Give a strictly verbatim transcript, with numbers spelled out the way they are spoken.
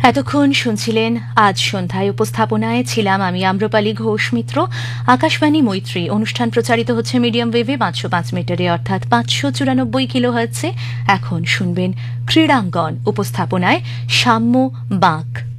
এতক্ষণ শুনছিলেন আজ সন্ধ্যায়। উপস্থাপনায় ছিলাম আমি আম্রপালি ঘোষ মিত্র। আকাশবাণী মৈত্রী অনুষ্ঠান প্রচারিত হচ্ছে মিডিয়াম ওয়েভে পাঁচশো পাঁচ মিটারে অর্থাৎ পাঁচশো চুরানব্বই কিলো হার্টজে। এখন শুনবেন ক্রীড়াঙ্গন, উপস্থাপনায় সাম্য বাঁক।